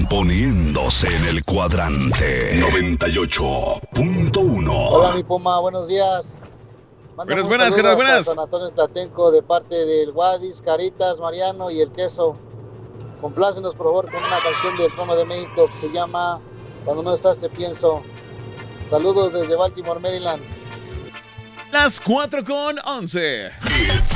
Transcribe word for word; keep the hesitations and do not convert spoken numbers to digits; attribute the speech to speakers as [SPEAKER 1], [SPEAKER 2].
[SPEAKER 1] poniéndose en el cuadrante noventa y ocho punto uno.
[SPEAKER 2] Hola, mi Puma, buenos días.
[SPEAKER 3] Buenas, buenas, ¿qué tal? Buenas.
[SPEAKER 2] San Antonio Tlatenco de parte del Guadis, Caritas, Mariano y el Queso. Complácenos, por favor, con una canción del Trono de México que se llama Cuando no estás te pienso. Saludos desde Baltimore, Maryland.
[SPEAKER 3] Las cuatro con once.